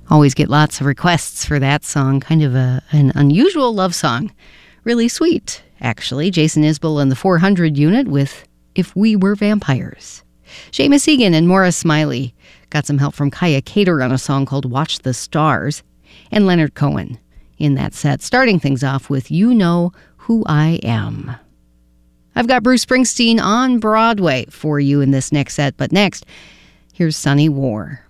Always get lots of requests for that song. Kind of an unusual love song. Really sweet, actually. Jason Isbell and the 400 Unit with If We Were Vampires. Seamus Egan and Maura Smiley got some help from Kaya Cater on a song called Watch the Stars. And Leonard Cohen in that set, starting things off with You Know Who I Am. I've got Bruce Springsteen on Broadway for you in this next set, but next, here's Sunny War.